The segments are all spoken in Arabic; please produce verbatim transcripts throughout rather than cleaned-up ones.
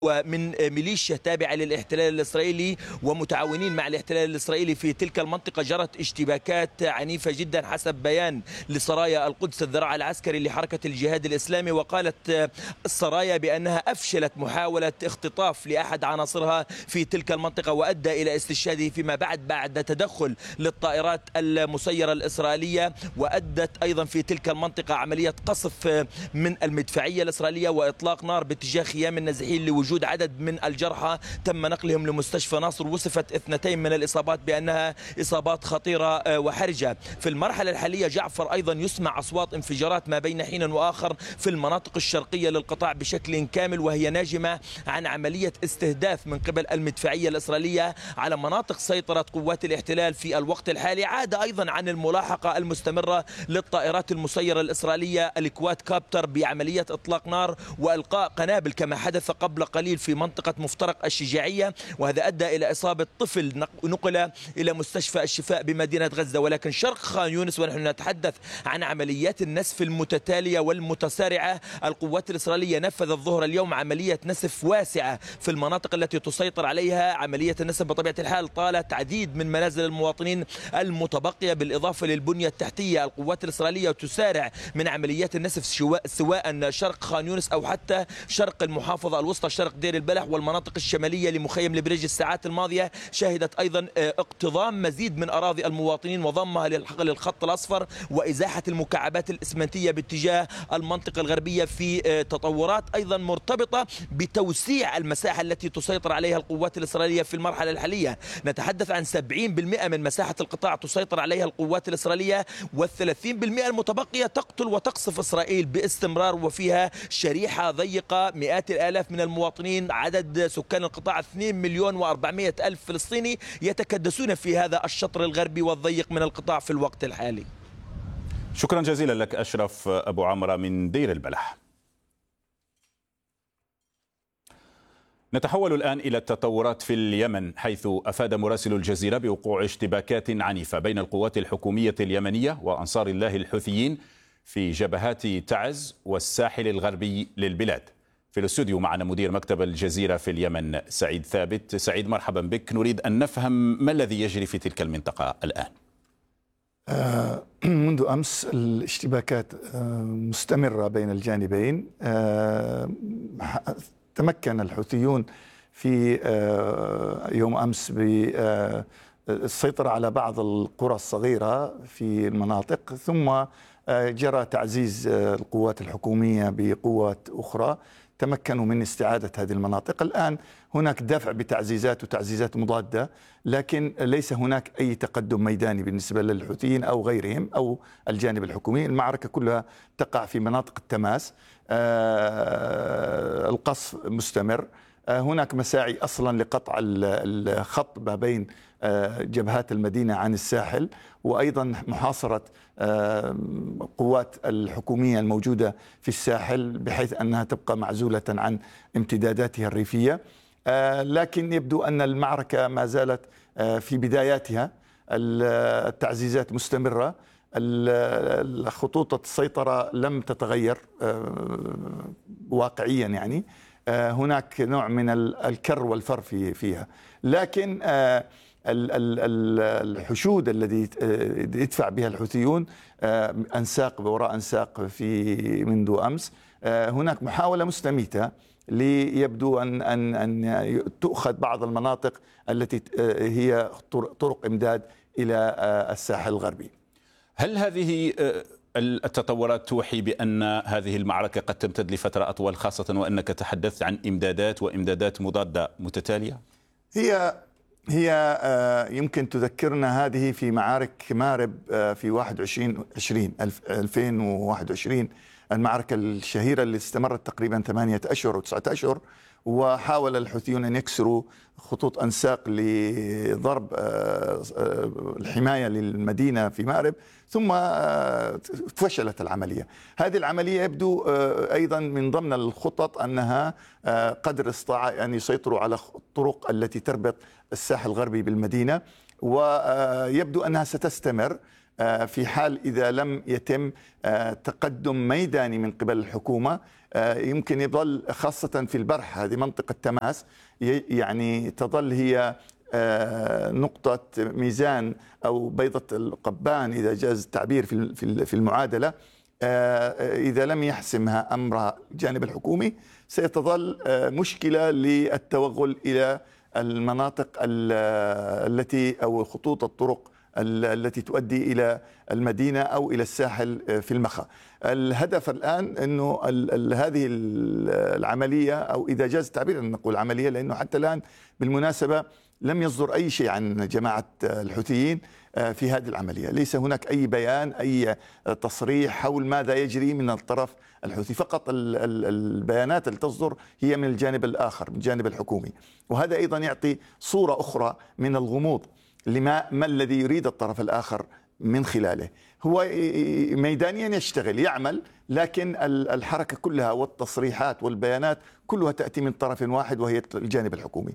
ومن ميليشيا تابعة للاحتلال الإسرائيلي ومتعاونين مع الاحتلال الإسرائيلي في تلك المنطقة. جرت اشتباكات عنيفة جدا حسب بيان لسرايا القدس الذراع العسكري لحركة الجهاد الإسلامي. وقالت السرايا بأنها أفشلت محاولة اختطاف لأحد عناصرها في تلك المنطقة، وأدى إلى استشهاده فيما بعد بعد تدخل للطائرات المسيرة الإسرائيلية، وأدت أيضا في تلك المنطقة عملية قصف من المدفعية الإسرائيلية وإطلاق نار باتجاه خيام النازحين لوجود وجود عدد من الجرحى تم نقلهم لمستشفى ناصر. وصفت اثنتين من الإصابات بأنها إصابات خطيرة وحرجة. في المرحلة الحالية جعفر أيضا يسمع أصوات انفجارات ما بين حين وآخر في المناطق الشرقية للقطاع بشكل كامل، وهي ناجمة عن عملية استهداف من قبل المدفعية الإسرائيلية على مناطق سيطرة قوات الاحتلال في الوقت الحالي. عاد أيضا عن الملاحقة المستمرة للطائرات المسيرة الإسرائيلية الكواد كابتر بعملية إطلاق نار وإلقاء قنابل كما حدث قبل قليل في منطقة مفترق الشجاعية، وهذا أدى إلى إصابة طفل نقل إلى مستشفى الشفاء بمدينة غزة. ولكن شرق خان يونس ونحن نتحدث عن عمليات النسف المتتالية والمتسارعة، القوات الإسرائيلية نفذت ظهر اليوم عملية نسف واسعة في المناطق التي تسيطر عليها. عملية النسف بطبيعة الحال طالت عديد من منازل المواطنين المتبقية بالإضافة للبنية التحتية. القوات الإسرائيلية تسارع من عمليات النسف سواء شرق خان يونس أو حتى شرق المحافظة الوسطى شرق دير البلح والمناطق الشمالية لمخيم البريج. الساعات الماضية شهدت أيضا اقتضام مزيد من أراضي المواطنين وضمها للخط الأصفر وإزاحة المكعبات الإسمنتية باتجاه المنطقة الغربية، في تطورات أيضا مرتبطة بتوسيع المساحة التي تسيطر عليها القوات الإسرائيلية في المرحلة الحالية. نتحدث عن سبعين بالمئة من مساحة القطاع تسيطر عليها القوات الإسرائيلية، والثلاثين بالمئة المتبقية تقتل وتقصف إسرائيل باستمرار، وفيها شريحة ضيقة مئات الآلاف من المواطنين. عدد سكان القطاع اثنين مليون وأربعمئة ألف فلسطيني يتكدسون في هذا الشطر الغربي والضيق من القطاع في الوقت الحالي. شكرا جزيلا لك أشرف أبو عمرة من دير البلح. نتحول الآن إلى التطورات في اليمن، حيث أفاد مراسل الجزيرة بوقوع اشتباكات عنيفة بين القوات الحكومية اليمنية وأنصار الله الحوثيين في جبهات تعز والساحل الغربي للبلاد. في الاستوديو معنا مدير مكتب الجزيرة في اليمن سعيد ثابت. سعيد، مرحبا بك. نريد أن نفهم ما الذي يجري في تلك المنطقة الآن. آه منذ أمس الاشتباكات آه مستمرة بين الجانبين. آه تمكن الحوثيون في آه يوم أمس بالسيطرة على بعض القرى الصغيرة في المناطق، ثم جرى تعزيز القوات الحكومية بقوات أخرى تمكنوا من استعادة هذه المناطق. الآن هناك دفع بتعزيزات وتعزيزات مضادة، لكن ليس هناك أي تقدم ميداني بالنسبة للحوثيين أو غيرهم أو الجانب الحكومي. المعركة كلها تقع في مناطق التماس. آه القصف مستمر. آه هناك مساعي أصلا لقطع الخط ما بين آه جبهات المدينة عن الساحل، وأيضا محاصرة آه قوات الحكومية الموجودة في الساحل بحيث أنها تبقى معزولة عن امتداداتها الريفية. آه لكن يبدو أن المعركة ما زالت آه في بداياتها. التعزيزات مستمرة، خطوط السيطرة لم تتغير آه واقعيا، يعني آه هناك نوع من الكر والفر في فيها، لكن آه الحشود الذي يدفع بها الحوثيون أنساق وراء أنساق في منذ أمس. هناك محاولة مستميتة ليبدو أن أن أن تؤخذ بعض المناطق التي هي طرق إمداد إلى الساحل الغربي. هل هذه التطورات توحي بأن هذه المعركة قد تمتد لفترة أطول، خاصة وأنك تحدثت عن إمدادات وإمدادات مضادة متتالية؟ هي هي يمكن تذكرنا هذه في معارك مارب في واحد وعشرين عشرين ألفين وواحد وعشرين، المعركة الشهيرة اللي استمرت تقريبا ثمانية أشهر وتسعة أشهر، وحاول الحوثيون أن يكسروا خطوط أنساق لضرب الحماية للمدينة في مارب، ثم فشلت العملية. هذه العملية يبدو أيضا من ضمن الخطط أنها قدر استطاع أن يسيطروا على الطرق التي تربط الساحل الغربي بالمدينة، ويبدو أنها ستستمر. في حال إذا لم يتم تقدم ميداني من قبل الحكومة، يمكن يظل خاصة في البرح، هذه منطقة تماس، يعني تظل هي نقطة ميزان أو بيضة القبان إذا جاز التعبير في المعادلة. إذا لم يحسمها أمر الجانب الحكومي سيتظل مشكلة للتوغل إلى المناطق التي أو خطوط الطرق التي تؤدي إلى المدينة أو إلى الساحل في المخا. الهدف الآن أنه هذه العملية، أو إذا جاز التعبير أن نقول عملية، لأنه حتى الآن بالمناسبة لم يصدر أي شيء عن جماعة الحوثيين في هذه العملية، ليس هناك أي بيان أي تصريح حول ماذا يجري من الطرف الحوثي، فقط البيانات اللي تصدر هي من الجانب الآخر، من الجانب الحكومي، وهذا أيضا يعطي صورة أخرى من الغموض لما ما الذي يريد الطرف الآخر من خلاله. هو ميدانيا يشتغل يعمل، لكن الحركة كلها والتصريحات والبيانات كلها تأتي من طرف واحد وهي الجانب الحكومي.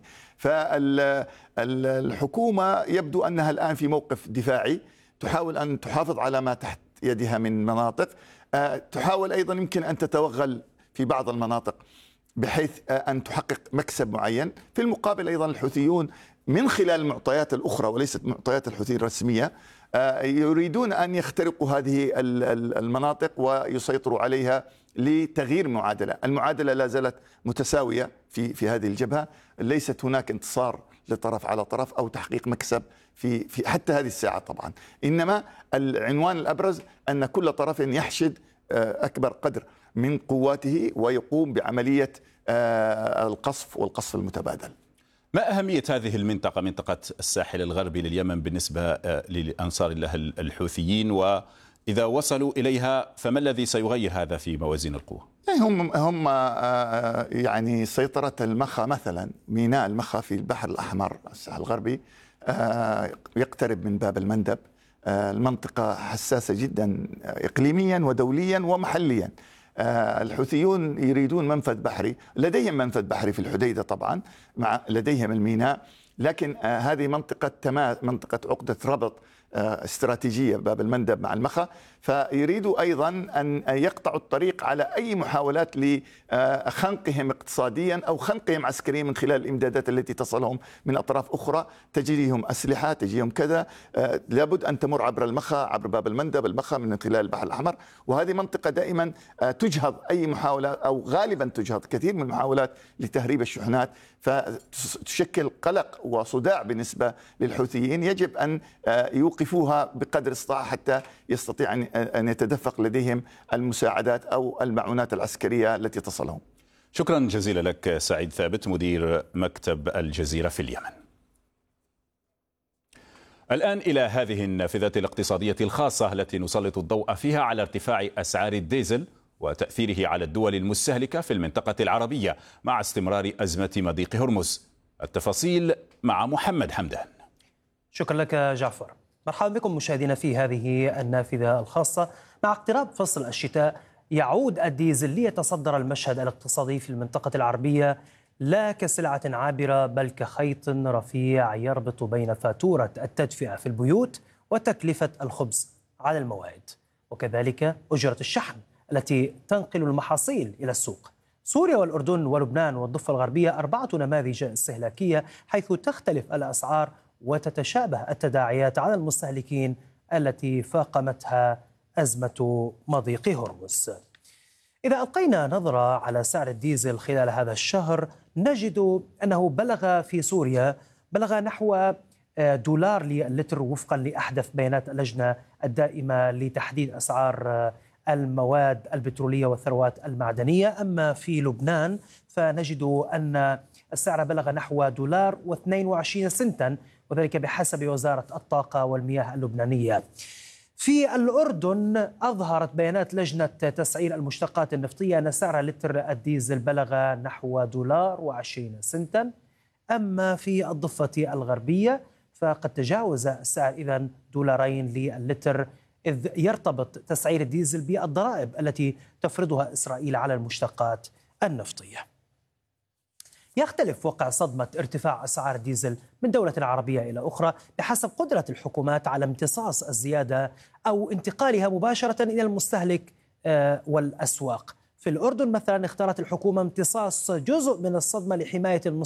فالحكومة يبدو أنها الآن في موقف دفاعي، تحاول أن تحافظ على ما تحت يدها من مناطق، تحاول أيضا يمكن أن تتوغل في بعض المناطق بحيث أن تحقق مكسب معين. في المقابل أيضا الحوثيون من خلال المعطيات الأخرى وليست معطيات الحوثي الرسمية يريدون أن يخترقوا هذه المناطق ويسيطروا عليها لتغيير معادلة. المعادلة لا زالت متساوية في في هذه الجبهة، ليست هناك انتصار لطرف على طرف أو تحقيق مكسب في في حتى هذه الساعة طبعا، إنما العنوان الأبرز أن كل طرف يحشد أكبر قدر من قواته ويقوم بعملية القصف والقصف المتبادل. ما أهمية هذه المنطقة، منطقة الساحل الغربي لليمن، بالنسبة لأنصار الله الحوثيين؟ وإذا وصلوا إليها فما الذي سيغير هذا في موازين القوى؟ هم هم يعني سيطرة المخا مثلا، ميناء المخا في البحر الأحمر الساحل الغربي يقترب من باب المندب، المنطقة حساسة جدا إقليميا ودوليا ومحليا. الحوثيون يريدون منفذ بحري، لديهم منفذ بحري في الحديدة طبعا، مع لديهم الميناء، لكن هذه منطقة تماس، منطقة عقدة ربط استراتيجية باب المندب مع المخا، فيريدوا أيضا أن يقطعوا الطريق على أي محاولات لخنقهم اقتصاديا أو خنقهم عسكريا من خلال الإمدادات التي تصلهم من أطراف أخرى، تجريهم أسلحة، تجريهم كذا، لابد أن تمر عبر المخا، عبر باب المندب، المخا من خلال البحر الأحمر. وهذه منطقة دائما تجهض أي محاولة، أو غالبا تجهض كثير من المحاولات لتهريب الشحنات، فتشكل قلق وصداع بالنسبة للحوثيين. يجب أن يوقفوها بقدر الاستطاعة حتى يستطيع أن يتدفق لديهم المساعدات أو المعونات العسكرية التي تصلهم. شكرا جزيلا لك سعيد ثابت، مدير مكتب الجزيرة في اليمن. الآن إلى هذه النافذة الاقتصادية الخاصة التي نسلط الضوء فيها على ارتفاع أسعار الديزل وتأثيره على الدول المستهلكة في المنطقة العربية مع استمرار أزمة مضيق هرمز. التفاصيل مع محمد حمدان. شكرا لك جعفر. مرحبا بكم مشاهدينا في هذه النافذة الخاصة. مع اقتراب فصل الشتاء يعود الديزل ليتصدر المشهد الاقتصادي في المنطقة العربية، لا كسلعة عابرة بل كخيط رفيع يربط بين فاتورة التدفئة في البيوت وتكلفة الخبز على الموائد، وكذلك أجرة الشحن التي تنقل المحاصيل إلى السوق. سوريا والأردن ولبنان والضفة الغربية أربعة نماذج استهلاكية حيث تختلف الأسعار وتتشابه التداعيات على المستهلكين التي فاقمتها أزمة مضيق هرمز. إذا ألقينا نظرة على سعر الديزل خلال هذا الشهر نجد أنه بلغ في سوريا بلغ نحو دولار للتر وفقا لأحدث بيانات اللجنة الدائمة لتحديد أسعار المواد البترولية والثروات المعدنية. أما في لبنان فنجد أن السعر بلغ نحو دولار واثنين وعشرين سنتا، وذلك بحسب وزارة الطاقة والمياه اللبنانية. في الأردن أظهرت بيانات لجنة تسعير المشتقات النفطية أن سعر لتر الديزل بلغ نحو دولار وعشرين سنتا. أما في الضفة الغربية فقد تجاوز السعر إذن دولارين للتر، إذ يرتبط تسعير الديزل بالضرائب التي تفرضها إسرائيل على المشتقات النفطية. يختلف وقع صدمة ارتفاع أسعار الديزل من دولة عربية إلى أخرى بحسب قدرة الحكومات على امتصاص الزيادة أو انتقالها مباشرة إلى المستهلك والأسواق. في الأردن مثلا اختارت الحكومة امتصاص جزء من الصدمة لحماية